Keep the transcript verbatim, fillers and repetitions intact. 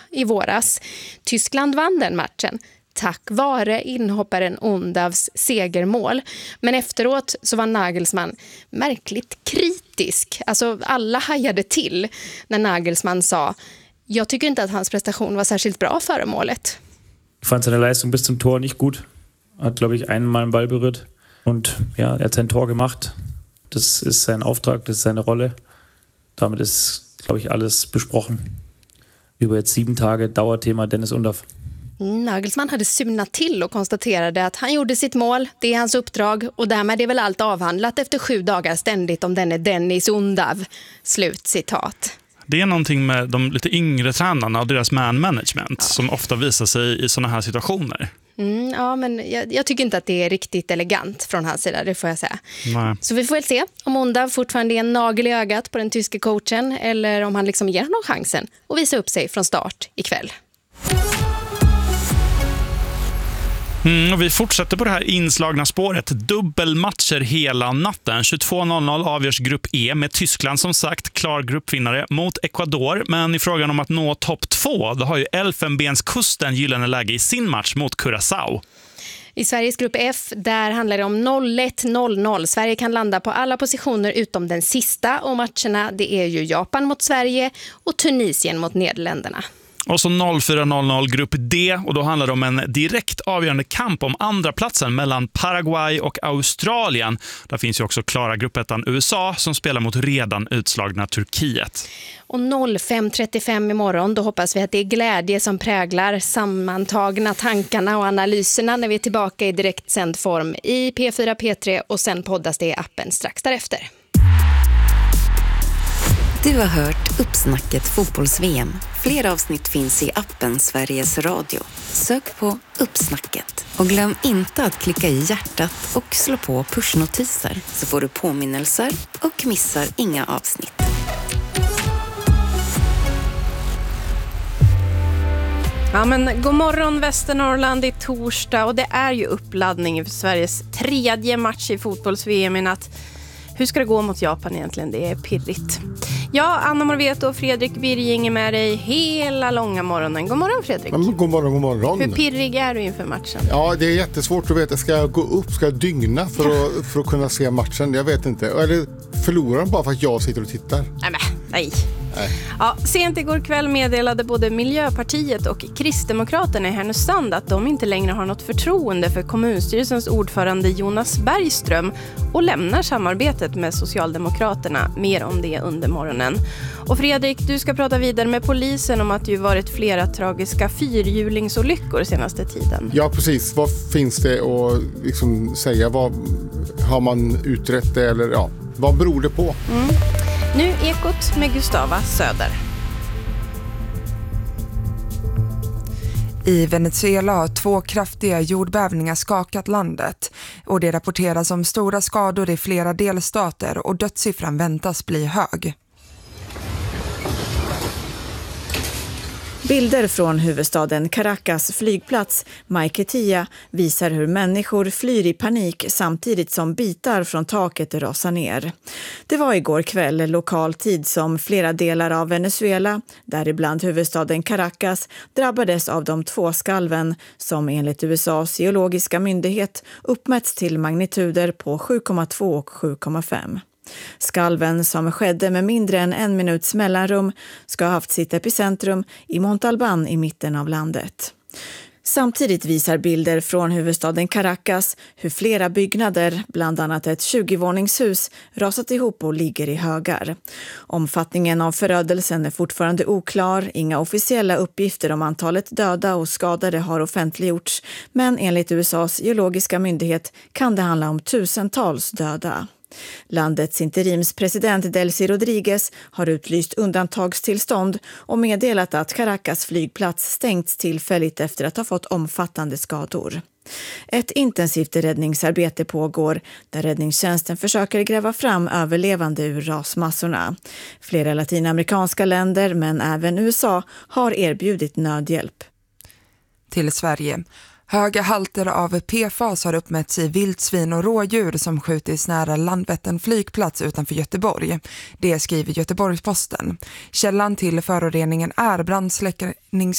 i våras. Tyskland vann den matchen tack vare inhopparen Undavs segermål. Men efteråt så var Nagelsmann märkligt kritisk. Alltså alla hajade till när Nagelsmann sa: jag tycker inte att hans prestation var särskilt bra före målet. Ich fand seine Leistung bis zum Tor nicht gut. Hat, glaube ich, einmal einen Ball berührt. Und ja, er hat sein Tor gemacht. Das ist sein Auftrag, das ist seine Rolle. Damit ist, glaube ich, alles besprochen. Über jetzt sieben Tage Dauerthema Dennis Undav. Nagelsmann hade symnat till och konstaterade att han gjorde sitt mål, det är hans uppdrag och därmed är väl allt avhandlat efter sju dagar ständigt om denne Dennis Undav. Slut citat. Det är någonting med de lite yngre tränarna och deras man management ja. som ofta visar sig i såna här situationer. Mm, ja, men jag, jag tycker inte att det är riktigt elegant från hans sida, det får jag säga. Nej. Så vi får väl se om Undav fortfarande är en nagel i ögat på den tyska coachen eller om han liksom ger honom chansen och visar upp sig från start ikväll. Mm, och vi fortsätter på det här inslagna spåret. Dubbelmatcher hela natten. tjugotvå noll noll avgörs grupp E med Tyskland som sagt klar gruppvinnare mot Ecuador. Men i frågan om att nå topp två, då har ju Elfenbenskusten gyllene läge i sin match mot Curaçao. I Sveriges grupp F, där handlar det om noll ett noll noll. Sverige kan landa på alla positioner utom den sista och matcherna det är ju Japan mot Sverige och Tunisien mot Nederländerna. Och så noll fyra noll noll grupp D och då handlar det om en direkt avgörande kamp om andra platsen mellan Paraguay och Australien. Där finns ju också klara gruppettan U S A som spelar mot redan utslagna Turkiet. Och noll fem trettiofem imorgon, då hoppas vi att det är glädje som präglar sammantagna tankarna och analyserna när vi är tillbaka i direktsänd form i P fyra P tre och sen poddas det i appen strax därefter. Du har hört Uppsnacket fotbolls-V M. Fler avsnitt finns i appen Sveriges Radio. Sök på Uppsnacket. Och glöm inte att klicka i hjärtat och slå på pushnotiser så får du påminnelser och missar inga avsnitt. Ja, men god morgon Västernorrland, i torsdag och det är ju uppladdning för Sveriges tredje match i fotbolls-V M i natt. Hur ska det gå mot Japan egentligen? Det är pirrigt. Ja, Anna Morveto och Fredrik Birging är med dig hela långa morgonen. God morgon Fredrik. Men, god morgon, god morgon. Hur pirrig är du inför matchen? Ja, det är jättesvårt att veta. Ska jag gå upp, ska jag dygna för att, för att kunna se matchen? Jag vet inte. Eller förlorar de bara för att jag sitter och tittar? Nej, men, nej. Nej. Ja, sent igår kväll meddelade både Miljöpartiet och Kristdemokraterna i Härnösand att de inte längre har något förtroende för kommunstyrelsens ordförande Jonas Bergström och lämnar samarbetet med Socialdemokraterna. Mer om det under morgonen. Och Fredrik, du ska prata vidare med polisen om att det ju varit flera tragiska fyrhjulingsolyckor senaste tiden. Ja, precis. Vad finns det att liksom säga? Vad har man utrett det eller ja, vad beror det på? Mm. Nu Ekot med Gustava Söder. I Venezuela har två kraftiga jordbävningar skakat landet och det rapporteras om stora skador i flera delstater och dödssiffran väntas bli hög. Bilder från huvudstaden Caracas flygplats Maiquetía visar hur människor flyr i panik samtidigt som bitar från taket rasar ner. Det var igår kväll lokal tid som flera delar av Venezuela, däribland huvudstaden Caracas, drabbades av de två skalven som enligt U S A:s geologiska myndighet uppmätts till magnituder på sju komma två och sju komma fem. Skalven, som skedde med mindre än en minuts mellanrum, ska ha haft sitt epicentrum i Montalban i mitten av landet. Samtidigt visar bilder från huvudstaden Caracas hur flera byggnader, bland annat ett tjugo-våningshus, rasat ihop och ligger i högar. Omfattningen av förödelsen är fortfarande oklar, inga officiella uppgifter om antalet döda och skadade har offentliggjorts, men enligt U S A:s geologiska myndighet kan det handla om tusentals döda. Landets interimspresident Delcy Rodriguez har utlyst undantagstillstånd och meddelat att Caracas flygplats stängts tillfälligt efter att ha fått omfattande skador. Ett intensivt räddningsarbete pågår där räddningstjänsten försöker gräva fram överlevande ur rasmassorna. Flera latinamerikanska länder, men även U S A, har erbjudit nödhjälp. Till Sverige. Höga halter av P F A S har uppmätts i vildsvin och rådjur som skjutits nära Landvetten flygplats utanför Göteborg. Det skriver Göteborgs-Posten. Källan till föroreningen är brandsläcknings